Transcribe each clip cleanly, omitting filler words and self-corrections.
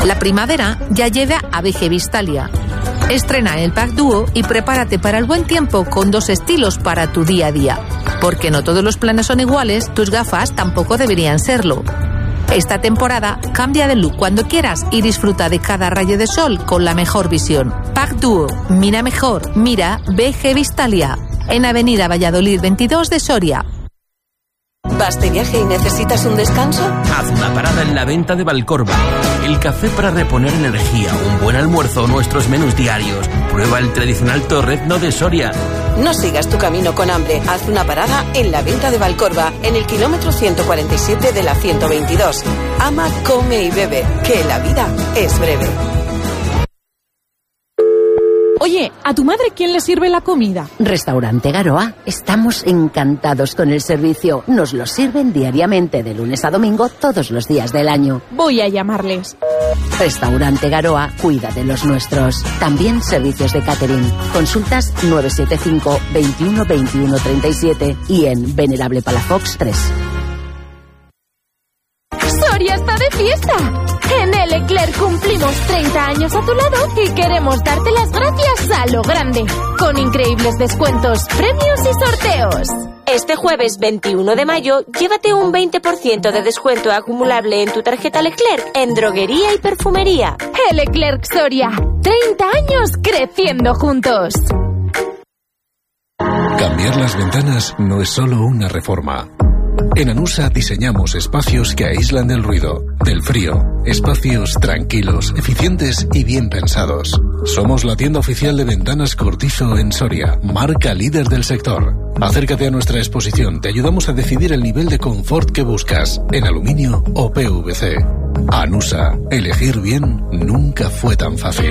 La primavera ya llega a BG Vistalia. Estrena el pack dúo y prepárate para el buen tiempo con 2 estilos para tu día a día. Porque no todos los planes son iguales, tus gafas tampoco deberían serlo. Esta temporada cambia de look cuando quieras y disfruta de cada rayo de sol con la mejor visión. Pack dúo, mira mejor, mira BG Vistalia. En Avenida Valladolid 22 de Soria. ¿Vas de viaje y necesitas un descanso? Haz una parada en la venta de Valcorba. El café para reponer energía, un buen almuerzo o nuestros menús diarios. Prueba el tradicional torrezno de Soria. No sigas tu camino con hambre. Haz una parada en la venta de Valcorba, en el kilómetro 147 de la 122. Ama, come y bebe, que la vida es breve. Oye, ¿a tu madre quién le sirve la comida? Restaurante Garoa. Estamos encantados con el servicio. Nos lo sirven diariamente de lunes a domingo todos los días del año. Voy a llamarles. Restaurante Garoa cuida de los nuestros. También servicios de catering. Consultas 975 21 21 37 y en Venerable Palafox 3. ¡Soria está de fiesta! En El Eclair cumplimos 30 años a tu lado y queremos darte las gracias a lo grande, con increíbles descuentos, premios y sorteos. Este jueves 21 de mayo, llévate un 20% de descuento acumulable en tu tarjeta Leclerc en droguería y perfumería. El Leclerc Soria, 30 años creciendo juntos. Cambiar las ventanas no es solo una reforma. En Anusa diseñamos espacios que aíslan del ruido, del frío, espacios tranquilos, eficientes y bien pensados. Somos la tienda oficial de ventanas Cortizo en Soria, marca líder del sector. Acércate a nuestra exposición, te ayudamos a decidir el nivel de confort que buscas, en aluminio o PVC. Anusa, elegir bien nunca fue tan fácil.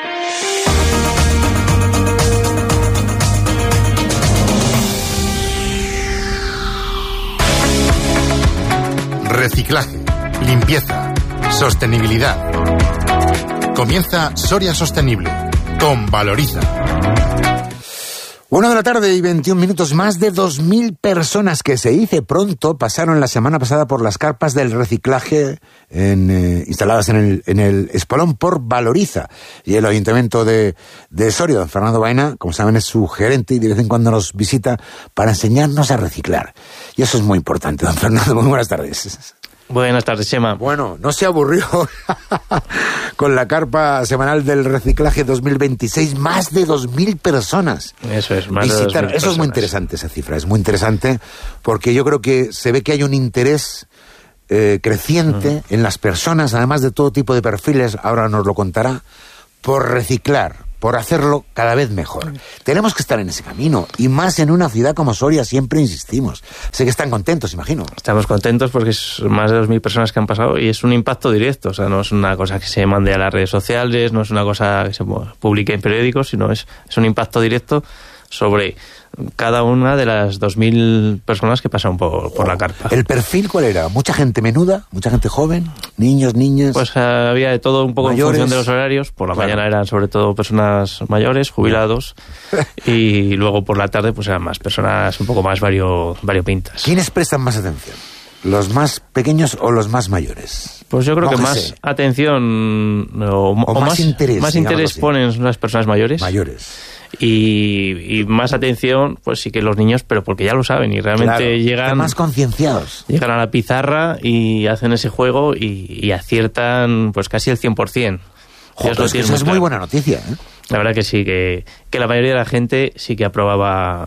Reciclaje, limpieza, sostenibilidad. Comienza Soria Sostenible con Valoriza. 1:21 p.m. Más de 2.000 personas, que se dice pronto, pasaron la semana pasada por las carpas del reciclaje instaladas en el Espolón por Valoriza. Y el Ayuntamiento de Soria, don Fernando Baena, como saben, es su gerente y de vez en cuando nos visita para enseñarnos a reciclar. Y eso es muy importante. Don Fernando, muy buenas tardes. Buenas tardes, Chema. Bueno, no se aburrió con la carpa semanal del reciclaje 2026. Más de 2.000 personas. Eso es, más visitaron. de 2.000 personas. Eso es muy interesante, esa cifra. Es muy interesante porque yo creo que se ve que hay un interés creciente en las personas, además de todo tipo de perfiles, ahora nos lo contará, por reciclar, por hacerlo cada vez mejor. Tenemos que estar en ese camino, y más en una ciudad como Soria, siempre insistimos. Sé que están contentos, imagino. Estamos contentos porque es más de 2.000 personas que han pasado y es un impacto directo. O sea, no es una cosa que se mande a las redes sociales, no es una cosa que se publique en periódicos, sino es un impacto directo sobre cada una de las 2.000 personas que pasaron por la carpa. ¿El perfil cuál era? ¿Mucha gente menuda? ¿Mucha gente joven? ¿Niños, niñas? Pues había de todo un poco mayores, en función de los horarios. Por la mañana eran sobre todo personas mayores, jubilados, y luego por la tarde pues eran más personas un poco más variopintas. ¿Quiénes prestan más atención? ¿Los más pequeños o los más mayores? Pues yo creo que más atención o más interés ponen las personas mayores. Y más atención, pues sí que los niños, pero porque ya lo saben y realmente llegan más concienciados. Llegan a la pizarra y hacen ese juego y aciertan pues casi el 100%. Joder, es que eso es muy buena noticia, ¿eh? La verdad que sí, que la mayoría de la gente sí que aprobaba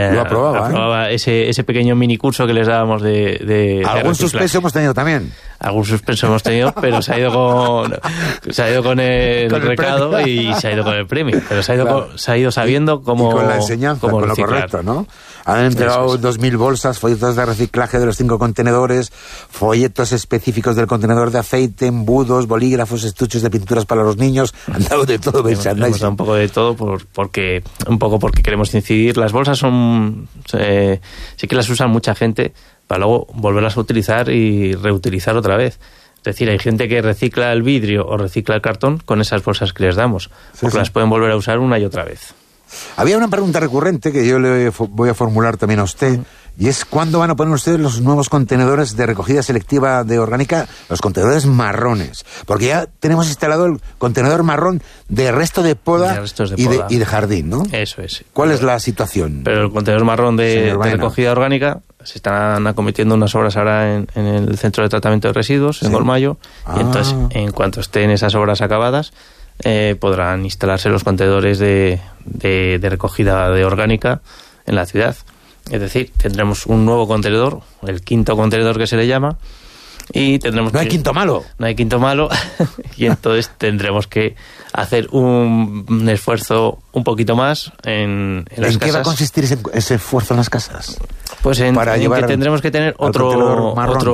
ese pequeño minicurso que les dábamos de algún suspenso hemos tenido también. Algún suspenso hemos tenido, pero se ha ido con el recado y se ha ido con el premio. Pero se ha ido sabiendo cómo... Y con la enseñanza, con lo correcto, ¿no? Han entregado 2.000 bolsas, folletos de reciclaje de los 5 contenedores, folletos específicos del contenedor de aceite, embudos, bolígrafos, estuches de pinturas para los niños. Han dado de todo, hemos dado un poco de todo porque queremos incidir. Las bolsas sí que las usan mucha gente para luego volverlas a utilizar y reutilizar otra vez. Es decir, hay gente que recicla el vidrio o recicla el cartón con esas bolsas que les damos, porque las pueden volver a usar una y otra vez. Había una pregunta recurrente que yo le voy a formular también a usted, Y es cuándo van a poner ustedes los nuevos contenedores de recogida selectiva de orgánica, los contenedores marrones. Porque ya tenemos instalado el contenedor marrón de resto de poda, y de jardín, ¿no? Eso es. ¿Cuál es la situación? Pero el contenedor marrón de recogida orgánica, se están acometiendo unas obras ahora en el centro de tratamiento de residuos, en Golmayo, y entonces, en cuanto estén esas obras acabadas, podrán instalarse los contenedores de recogida de orgánica en la ciudad. Es decir, tendremos un nuevo contenedor, el quinto contenedor que se le llama, y tendremos No hay quinto malo. No hay quinto malo, y entonces tendremos que hacer un esfuerzo un poquito más en las casas. ¿En qué va a consistir ese esfuerzo en las casas? Pues en que tendremos que tener otro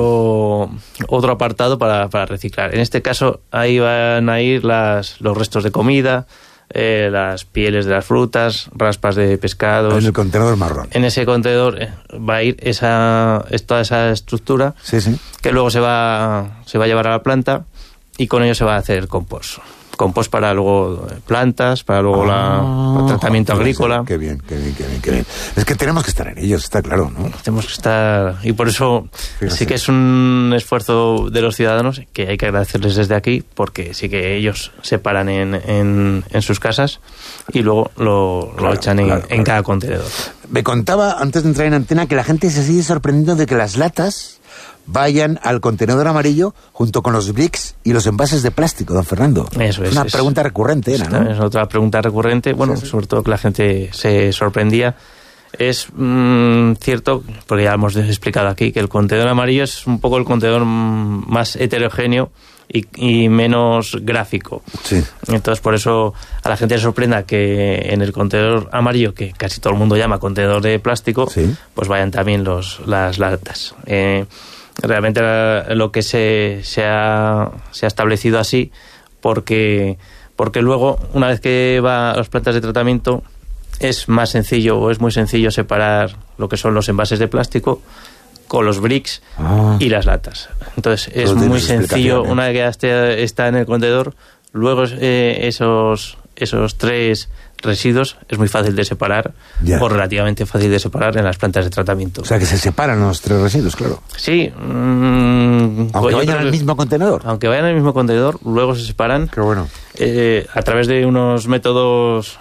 apartado para reciclar. En este caso, ahí van a ir los restos de comida, las pieles de las frutas, raspas de pescados. En el contenedor marrón. En ese contenedor va a ir toda esa estructura, que luego se va a llevar a la planta, y con ello se va a hacer compost. Compost para luego plantas, para luego el tratamiento agrícola. Qué bien. Es que tenemos que estar en ellos, está claro, ¿no? Tenemos que estar, y por eso sí que es un esfuerzo de los ciudadanos que hay que agradecerles desde aquí, porque sí que ellos se paran en sus casas y luego lo echan en cada contenedor. Me contaba antes de entrar en antena que la gente se sigue sorprendiendo de que las latas vayan al contenedor amarillo junto con los bricks y los envases de plástico, don Fernando. Eso es. Una pregunta recurrente, ¿no? Es otra pregunta recurrente. Bueno, sobre todo que la gente se sorprendía. Es cierto, porque ya hemos explicado aquí, que el contenedor amarillo es un poco el contenedor más heterogéneo y menos gráfico. Sí. Entonces, por eso a la gente le sorprenda que en el contenedor amarillo, que casi todo el mundo llama contenedor de plástico, pues vayan también las latas. Realmente lo que se ha establecido así, porque luego, una vez que va a las plantas de tratamiento, es más sencillo, o es muy sencillo separar lo que son los envases de plástico con los bricks y las latas. Entonces es muy sencillo, una vez que está en el contenedor, luego esos tres residuos es muy fácil de separar, o relativamente fácil de separar en las plantas de tratamiento. O sea, que se separan los tres residuos, claro. Sí. Aunque vayan al mismo contenedor. Aunque vayan al mismo contenedor, luego se separan. Qué bueno. A través de unos métodos,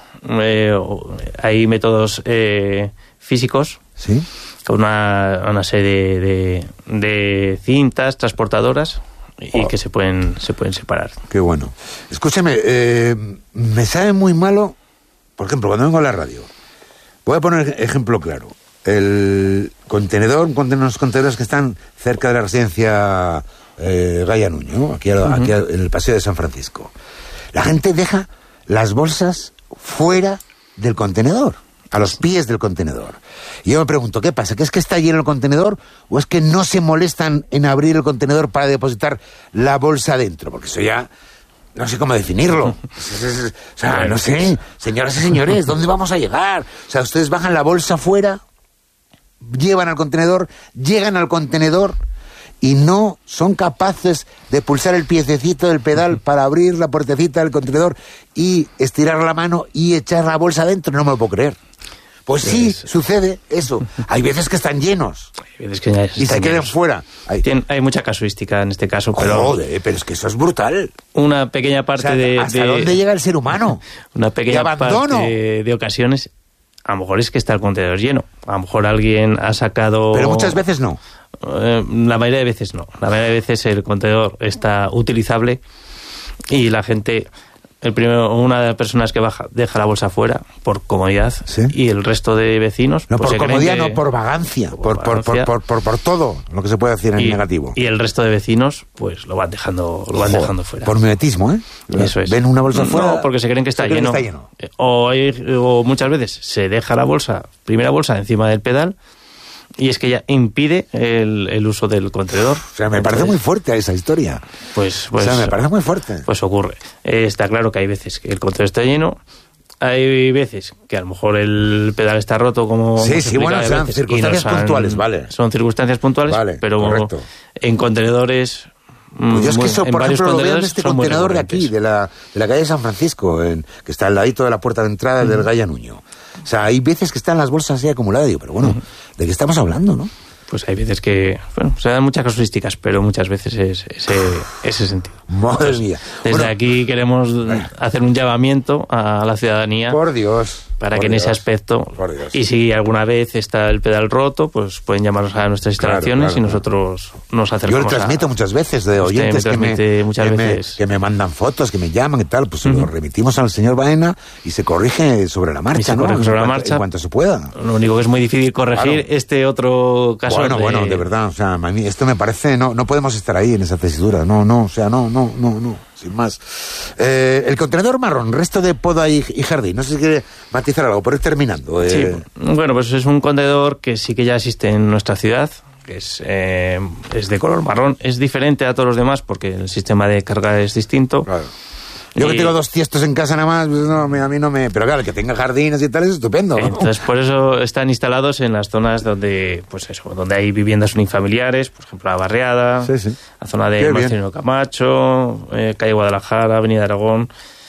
hay métodos físicos. Sí. Con una serie de cintas transportadoras y que se pueden separar. Qué bueno. Escúcheme, me sabe muy malo, por ejemplo, cuando vengo a la radio, voy a poner ejemplo claro. El contenedor, unos contenedores que están cerca de la residencia Gaya Nuño, aquí en el Paseo de San Francisco. La gente deja las bolsas fuera del contenedor, a los pies del contenedor. Y yo me pregunto, ¿qué pasa? ¿Que es que está lleno el contenedor o es que no se molestan en abrir el contenedor para depositar la bolsa dentro? Porque eso ya no sé cómo definirlo. O sea, no sé, señoras y señores, ¿dónde vamos a llegar? O sea, ustedes bajan la bolsa fuera, llevan al contenedor, llegan al contenedor y no son capaces de pulsar el piececito del pedal para abrir la puertecita del contenedor y estirar la mano y echar la bolsa dentro. No me lo puedo creer. Pues sí, sucede eso. Hay veces que están llenos. Hay veces que y se quedan fuera. Hay mucha casuística en este caso, pero... Joder, pero es que eso es brutal. Una pequeña parte ¿hasta dónde llega el ser humano? Una pequeña parte de ocasiones, a lo mejor es que está el contenedor lleno. A lo mejor alguien ha sacado... Pero muchas veces no. La mayoría de veces no. La mayoría de veces el contenedor está utilizable y la gente... una de las personas que baja deja la bolsa fuera por comodidad, y el resto de vecinos... No, pues por comodidad, no, por vagancia, por todo lo que se puede decir en negativo. Y el resto de vecinos pues lo van dejando fuera. Por mimetismo, ¿eh? Eso es. ¿Ven una bolsa fuera? No, porque se creen que está lleno. O muchas veces se deja la primera bolsa encima del pedal, y es que ya impide el uso del contenedor. O sea, me parece muy fuerte esa historia. Pues o sea, me parece muy fuerte. Pues ocurre. Está claro que hay veces que el contenedor está lleno, hay veces que a lo mejor el pedal está roto, como... Sí, bueno, son circunstancias puntuales, vale. Son circunstancias puntuales, vale, pero correcto. En contenedores... Pues yo es que eso, por ejemplo, lo veo en este contenedor de aquí, de la calle de San Francisco, que está al ladito de la puerta de entrada del Gaya Nuño. O sea, hay veces que están las bolsas así acumuladas. Digo, pero bueno, ¿de qué estamos hablando, no? Pues hay veces que, bueno, se dan muchas casuísticas, pero muchas veces es ese sentido. Madre mía. Desde aquí queremos hacer un llamamiento a la ciudadanía. Por Dios. Para que en ese aspecto, y si alguna vez está el pedal roto, pues pueden llamarnos a nuestras instalaciones y nosotros nos acercamos. Yo lo transmito muchas veces de oyentes que me mandan fotos, que me llaman y tal, pues lo remitimos al señor Baena y se corrige sobre la marcha, ¿no? En cuanto se pueda. Lo único que es muy difícil corregir este otro caso. Bueno, de verdad, o sea, a mí esto me parece, no podemos estar ahí en esa tesitura, no, sin más. El contenedor marrón, resto de poda y jardín, no sé si quiere matizar algo, por ir terminando. Sí, bueno, pues es un contenedor que sí que ya existe en nuestra ciudad, que es de color marrón, es diferente a todos los demás porque el sistema de carga es distinto. Claro. Yo que tengo 2 tiestos en casa nada más, pues no, a mí no me... Pero claro, el que tenga jardines y tal es estupendo, ¿no? Entonces, por eso están instalados en las zonas donde, pues eso, donde hay viviendas unifamiliares, por ejemplo, la Barriada, la zona de Marcelino Camacho, calle Guadalajara, Avenida Aragón,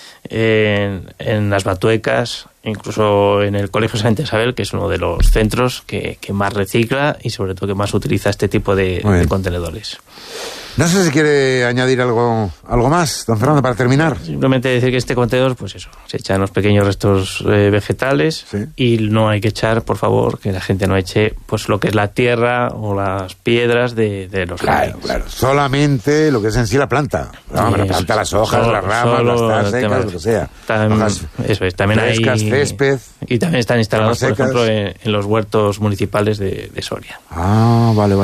en las Batuecas, incluso en el Colegio Santa Isabel, que es uno de los centros que más recicla y sobre todo que más utiliza este tipo de contenedores. No sé si quiere añadir algo más, don Fernando, para terminar. Simplemente decir que este contenedor, pues eso, se echan los pequeños restos vegetales y no hay que echar, por favor, que la gente no eche pues lo que es la tierra o las piedras de los jardines. Claro, solamente lo que es en sí la planta. La planta, las hojas, las ramas, las secas, lo que sea. Eso es, también frescas, hay césped. Y también están instalados, por ejemplo, en los huertos municipales de Soria. Ah, vale.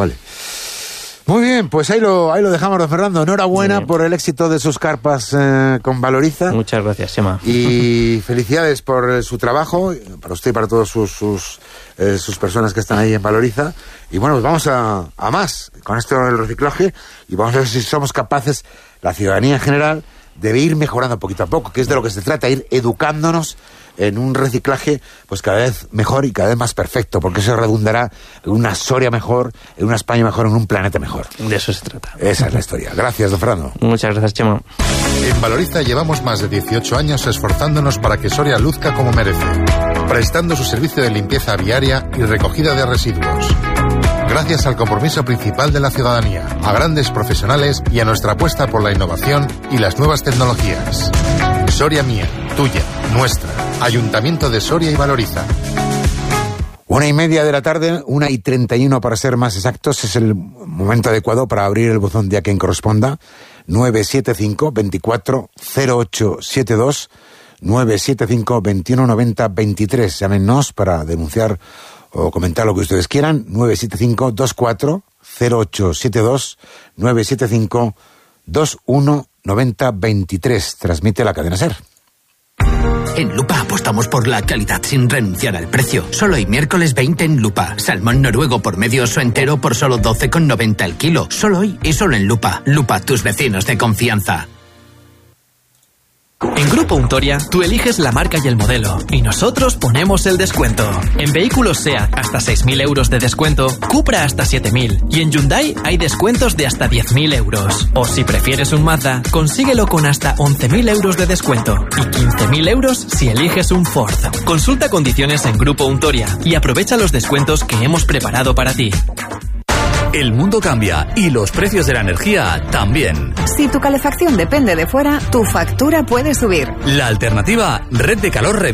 Muy bien, pues ahí lo dejamos, don Fernando. Enhorabuena por el éxito de sus carpas con Valoriza. Muchas gracias, Chema. Y felicidades por su trabajo, para usted y para todas sus personas que están ahí en Valoriza. Y bueno, pues vamos a más con esto del reciclaje y vamos a ver si somos capaces, la ciudadanía en general, de ir mejorando poquito a poco, que es de lo que se trata, ir educándonos en un reciclaje pues cada vez mejor y cada vez más perfecto, porque eso redundará en una Soria mejor, en una España mejor, en un planeta mejor. De eso se trata. Esa es la historia. Gracias, don Fernando. Muchas gracias, Chema. En Valoriza llevamos más de 18 años esforzándonos para que Soria luzca como merece, prestando su servicio de limpieza viaria y recogida de residuos. Gracias al compromiso principal de la ciudadanía, a grandes profesionales y a nuestra apuesta por la innovación y las nuevas tecnologías. Soria mía, tuya, nuestra. Ayuntamiento de Soria y Valoriza. 1:30 de la tarde, 1:31 para ser más exactos, es el momento adecuado para abrir el buzón de a quien corresponda. 975 24 0872 975 21 90 23. Llámenos para denunciar o comentar lo que ustedes quieran. 975 24 0872 975 21 90 23. Transmite la cadena SER. En Lupa apostamos por la calidad sin renunciar al precio. Solo hoy miércoles 20 en Lupa. Salmón noruego por medio oso entero por solo 12,90 el kilo. Solo hoy y solo en Lupa. Lupa, tus vecinos de confianza. En Grupo Untoria, tú eliges la marca y el modelo, y nosotros ponemos el descuento. En vehículos SEAT, hasta 6.000 euros de descuento, Cupra hasta 7.000, y en Hyundai hay descuentos de hasta 10.000 euros. O si prefieres un Mazda, consíguelo con hasta 11.000 euros de descuento, y 15.000 euros si eliges un Ford. Consulta condiciones en Grupo Untoria, y aprovecha los descuentos que hemos preparado para ti. El mundo cambia y los precios de la energía también. Si tu calefacción depende de fuera, tu factura puede subir. La alternativa, Red de Calor